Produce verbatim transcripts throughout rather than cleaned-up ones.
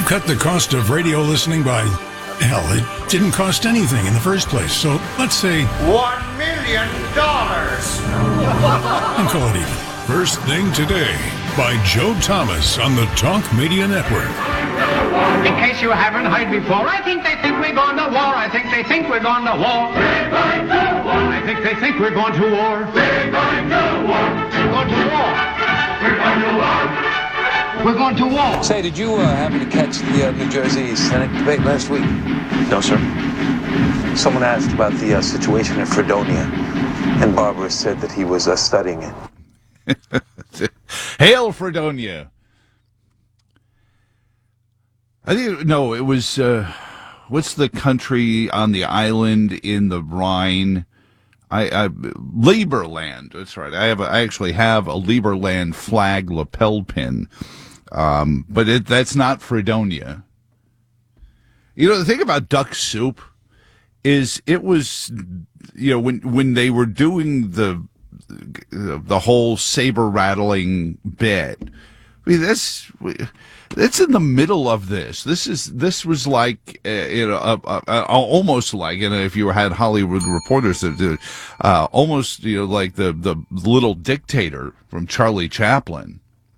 We've cut the cost of radio listening by, hell, it didn't cost anything in the first place. So let's say One million dollars. and call it even. First Thing Today by Joe Thomas on the Talk Media Network. In case you haven't heard before, I think they think we're going to war. I think they think we're going to war. We're going to war. I think they think we're going to war. We're going to war. We're going to war. We're going to war. We're going to war. Say, did you uh, happen to catch the uh, New Jersey Senate debate last week? No, sir. Someone asked about the uh, situation in Fredonia, and Barbara said that he was uh, studying it. Hail, Fredonia! I think, no, it was, uh, what's the country on the island in the Rhine? I, I, Lieberland, that's right. I have, a, I actually have a Lieberland flag lapel pin. Um, but it, that's not Fredonia. You know, the thing about duck soup is it was, you know, when, when they were doing the, the whole saber rattling bit, I mean, that's, that's in the middle of this. This is, this was like, uh, you know, uh, uh, uh, almost like, you know, if you had Hollywood reporters that did, uh, almost, you know, like the, the little dictator from Charlie Chaplin.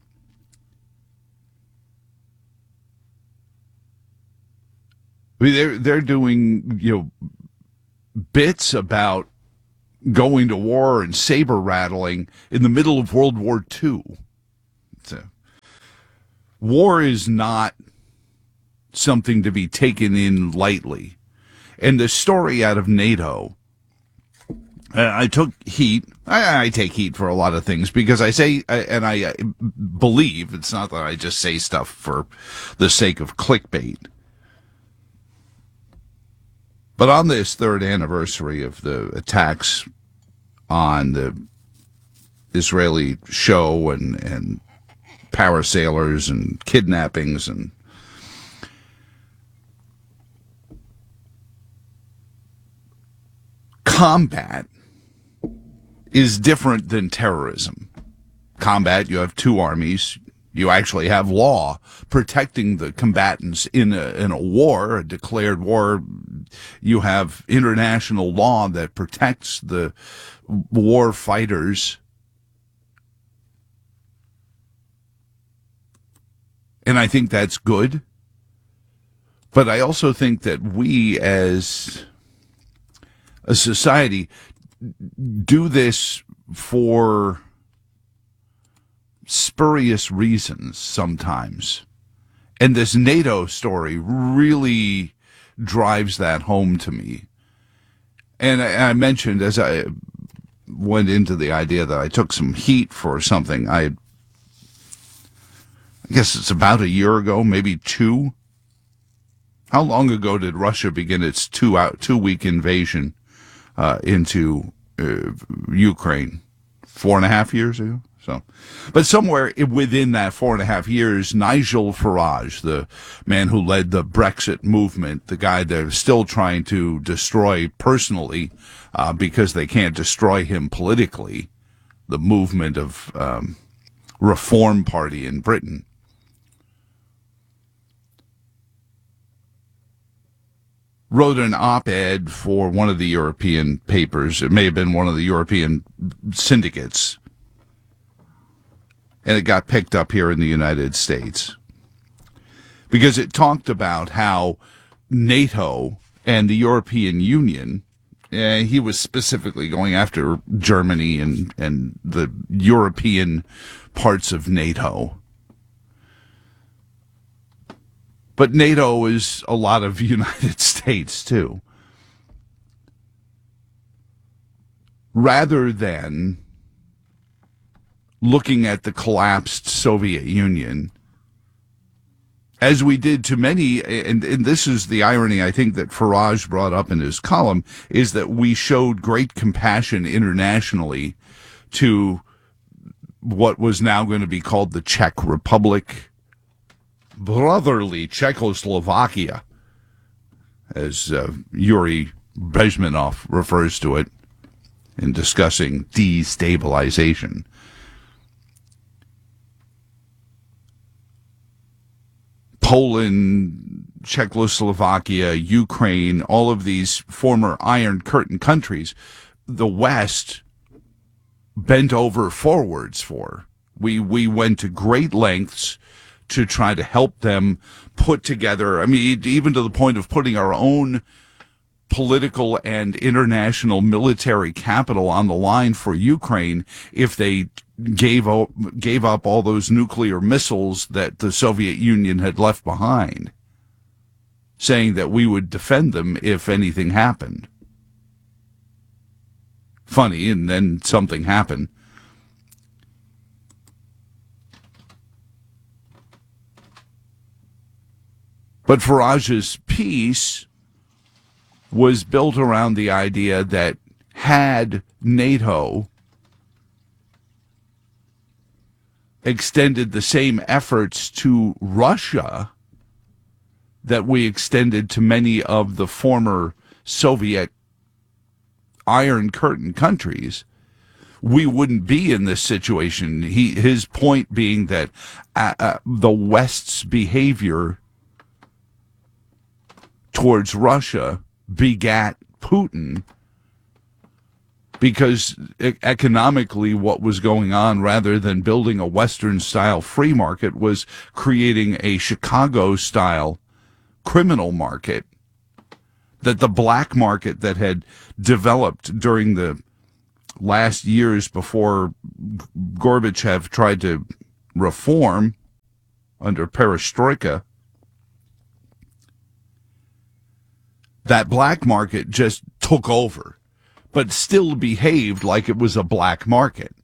I mean, they're, they're doing, you know, bits about going to war and saber rattling in the middle of World War Two. So, war is not something to be taken in lightly. And the story out of NATO, uh, I took heat. I, I take heat for a lot of things because I say, and I believe, it's not that I just say stuff for the sake of clickbait. But on this third anniversary of the attacks on the Israeli show and, and parasailers and kidnappings and combat is different than terrorism. Combat, you have two armies. You actually have law protecting the combatants in a, in a war, a declared war. You have international law that protects the war fighters. And I think that's good. But I also think that we as a society do this for spurious reasons sometimes. And this NATO story really drives that home to me. And I, I mentioned as I went into the idea that I took some heat for something. I, I guess it's about a year ago, maybe two. How long ago did Russia begin its two out two week invasion uh, into uh, Ukraine? Four and a half years ago. So, but somewhere within that four and a half years, Nigel Farage, the man who led the Brexit movement, the guy they're still trying to destroy personally uh, because they can't destroy him politically, the movement of um, Reform Party in Britain, wrote an op-ed for one of the European papers. It may have been one of the European syndicates. And it got picked up here in the United States because it talked about how NATO and the European Union, uh, he was specifically going after Germany and, and the European parts of NATO. But NATO is a lot of United States, too. Rather than looking at the collapsed Soviet Union, as we did to many, and, and this is the irony I think that Farage brought up in his column, is that we showed great compassion internationally to what was now going to be called the Czech Republic, brotherly Czechoslovakia, as uh, Yuri Bezmenov refers to it in discussing destabilization. Poland, Czechoslovakia, Ukraine, all of these former Iron Curtain countries, the West bent over forwards for. We we went to great lengths to try to help them put together, I mean, even to the point of putting our own political and international military capital on the line for Ukraine if they gave up, gave up all those nuclear missiles that the Soviet Union had left behind, saying that we would defend them if anything happened. Funny, and then something happened. But Farage's piece was built around the idea that had NATO extended the same efforts to Russia that we extended to many of the former Soviet Iron Curtain countries, we wouldn't be in this situation. He, his point being that uh, uh, the West's behavior towards Russia begat Putin, because economically what was going on, rather than building a Western-style free market, was creating a Chicago-style criminal market, that the black market that had developed during the last years before Gorbachev tried to reform under perestroika, that black market just took over, but still behaved like it was a black market.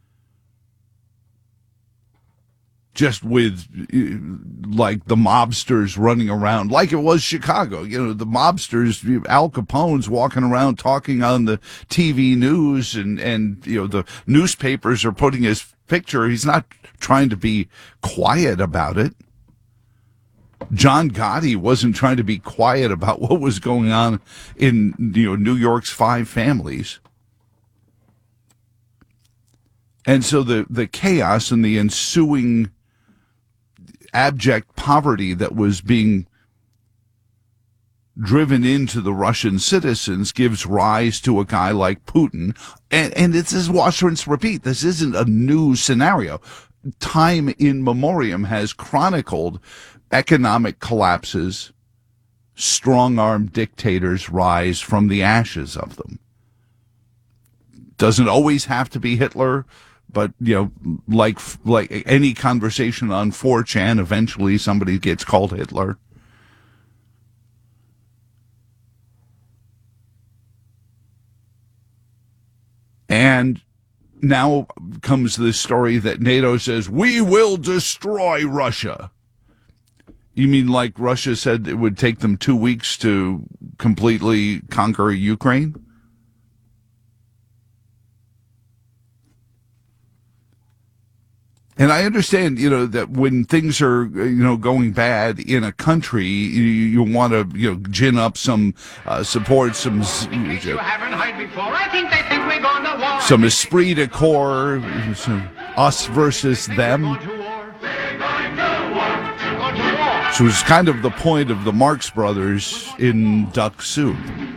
Just with, like, the mobsters running around, like it was Chicago. You know, the mobsters, Al Capone's walking around talking on the T V news, and, and, you know, the newspapers are putting his picture. He's not trying to be quiet about it. John Gotti wasn't trying to be quiet about what was going on in, you know, New York's five families. And so the, the chaos and the ensuing abject poverty that was being driven into the Russian citizens gives rise to a guy like Putin. And, and it's as wash, rinse, repeat. This isn't a new scenario. Time in memoriam has chronicled economic collapses, strong-armed dictators rise from the ashes of them. Doesn't always have to be Hitler, but, you know, like like any conversation on four chan, eventually somebody gets called Hitler. And now comes this story that NATO says, we will destroy Russia. You mean like Russia said it would take them two weeks to completely conquer Ukraine? And I understand, you know, that when things are, you know, going bad in a country, you, you want to, you know, gin up some uh, support, some, In case you haven't heard before, I think they think we're going to war. some esprit de corps, some us versus them. So it's kind of the point of the Marx Brothers in Duck Soup.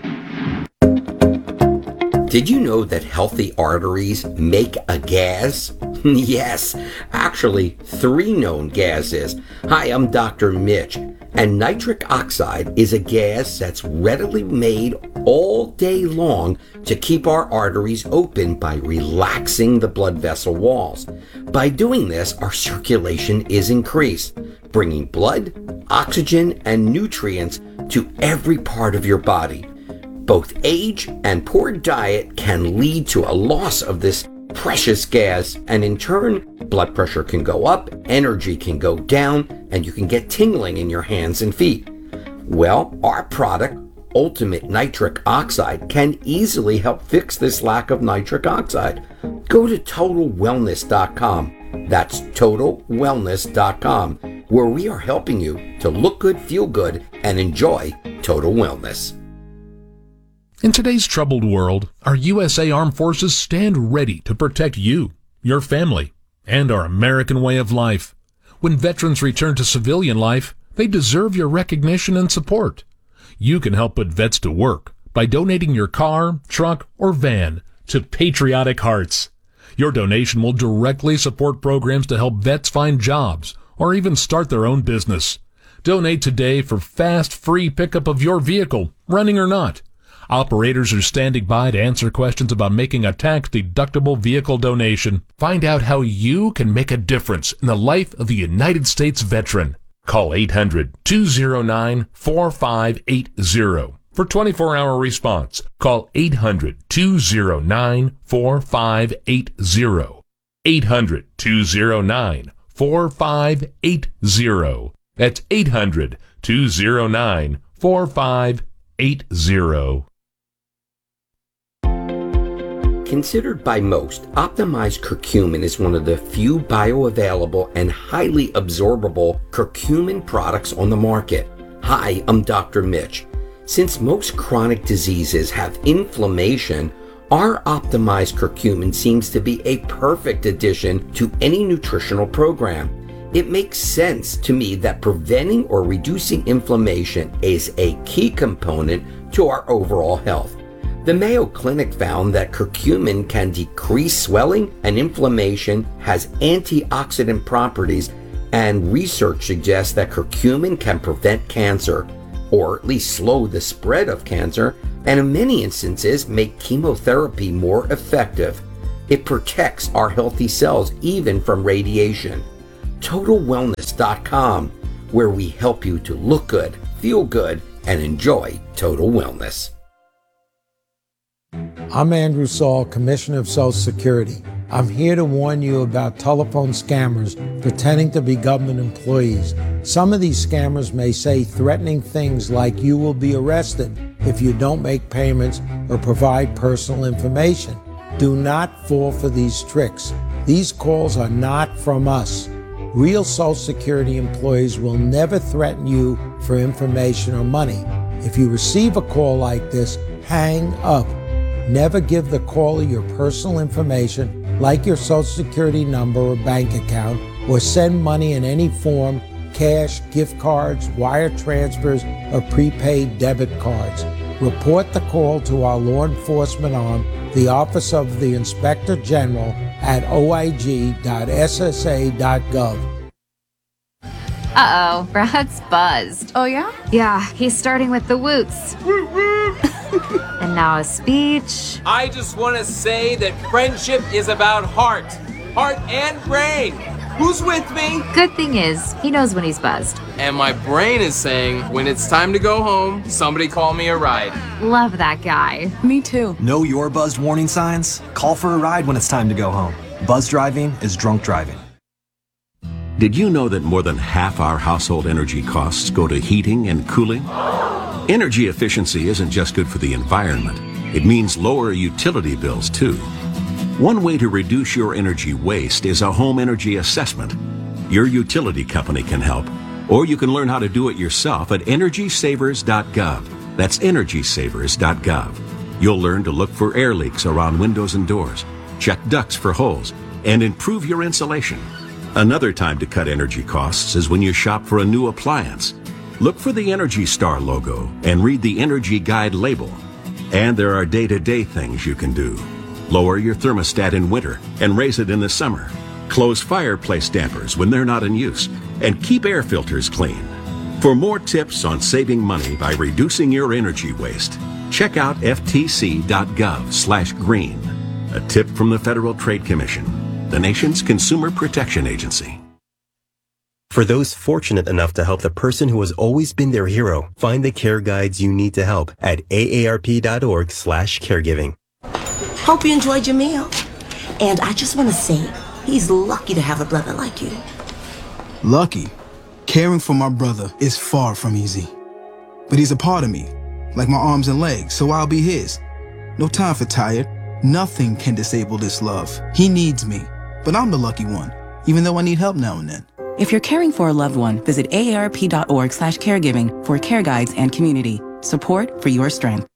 Did you know that healthy arteries make a gas? Yes, actually three known gases. Hi, I'm Doctor Mitch, and nitric oxide is a gas that's readily made all day long to keep our arteries open by relaxing the blood vessel walls. By doing this, our circulation is increased, bringing blood, oxygen, and nutrients to every part of your body. Both age and poor diet can lead to a loss of this precious gas, and in turn, blood pressure can go up, energy can go down, and you can get tingling in your hands and feet. Well, our product, Ultimate Nitric Oxide, can easily help fix this lack of nitric oxide. Go to total wellness dot com. That's total wellness dot com, where we are helping you to look good, feel good, and enjoy total wellness. In today's troubled world, our U S A Armed Forces stand ready to protect you, your family, and our American way of life. When veterans return to civilian life, They deserve your recognition and support. You can help put vets to work by donating your car, truck, or van to Patriotic Hearts. Your donation will directly support programs to help vets find jobs or even start their own business. Donate today for fast, free pickup of your vehicle, running or not. Operators are standing by to answer questions about making a tax-deductible vehicle donation. Find out how you can make a difference in the life of a United States veteran. Call eight hundred, two oh nine, four five eight oh for twenty-four hour response. Call eight hundred, two oh nine, four five eight oh. eight hundred, two oh nine, four five eight oh. That's eight hundred, two oh nine, four five eight oh. Considered by most, optimized curcumin is one of the few bioavailable and highly absorbable curcumin products on the market. Hi, I'm Doctor Mitch. Since most chronic diseases have inflammation, our optimized curcumin seems to be a perfect addition to any nutritional program. It makes sense to me that preventing or reducing inflammation is a key component to our overall health. The Mayo Clinic found that curcumin can decrease swelling and inflammation, has antioxidant properties, and research suggests that curcumin can prevent cancer, or at least slow the spread of cancer, and in many instances make chemotherapy more effective. It protects our healthy cells even from radiation. Total Wellness dot com, where we help you to look good, feel good, and enjoy total wellness. I'm Andrew Saul, Commissioner of Social Security. I'm here to warn you about telephone scammers pretending to be government employees. Some of these scammers may say threatening things like you will be arrested if you don't make payments or provide personal information. Do not fall for these tricks. These calls are not from us. Real Social Security employees will never threaten you for information or money. If you receive a call like this, hang up. Never give the caller your personal information, like your Social Security number or bank account, or send money in any form, cash, gift cards, wire transfers, or prepaid debit cards. Report the call to our law enforcement arm, the Office of the Inspector General, at o i g dot s s a dot gov. Uh-oh, Brad's buzzed. Oh, yeah? Yeah, he's starting with the woots. And now a speech. I just want to say that friendship is about heart. Heart and brain. Who's with me? Good thing is, he knows when he's buzzed. And my brain is saying, when it's time to go home, somebody call me a ride. Love that guy. Me too. Know your buzzed warning signs? Call for a ride when it's time to go home. Buzz driving is drunk driving. Did you know that more than half our household energy costs go to heating and cooling? Energy efficiency isn't just good for the environment. It means lower utility bills, too. One way to reduce your energy waste is a home energy assessment. Your utility company can help, or you can learn how to do it yourself at energy savers dot gov. That's energy savers dot gov. You'll learn to look for air leaks around windows and doors, check ducts for holes, and improve your insulation. Another time to cut energy costs is when you shop for a new appliance. Look for the Energy Star logo and read the Energy Guide label. And there are day-to-day things you can do. Lower your thermostat in winter and raise it in the summer. Close fireplace dampers when they're not in use. And keep air filters clean. For more tips on saving money by reducing your energy waste, check out f t c dot gov slash green. A tip from the Federal Trade Commission, the nation's consumer protection agency. For those fortunate enough to help the person who has always been their hero, find the care guides you need to help at a a r p dot org slash caregiving. Hope you enjoyed your meal. And I just want to say, he's lucky to have a brother like you. Lucky? Caring for my brother is far from easy. But he's a part of me, like my arms and legs, so I'll be his. No time for tired. Nothing can disable this love. He needs me, but I'm the lucky one, even though I need help now and then. If you're caring for a loved one, visit a a r p dot org slash caregiving for care guides and community. Support for your strength.